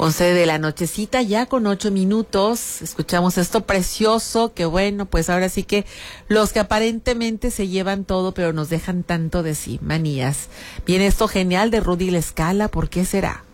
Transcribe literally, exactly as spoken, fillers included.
once de la nochecita, ya con ocho minutos, escuchamos esto precioso, que bueno, pues ahora sí que los que aparentemente se llevan todo, pero nos dejan tanto de sí, manías. Viene esto genial de Rudy La Scala, ¿por qué será?